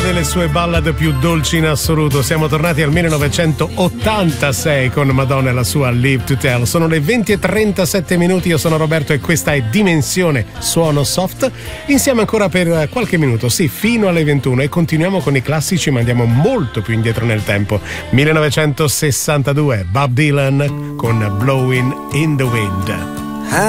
delle sue ballad più dolci in assoluto. Siamo tornati al 1986 con Madonna e la sua Live to Tell. Sono le 20:37, io sono Roberto e questa è Dimensione Suono Soft. Insieme ancora per qualche minuto, sì, fino alle 21, e continuiamo con i classici, ma andiamo molto più indietro nel tempo. 1962, Bob Dylan con Blowing in the Wind.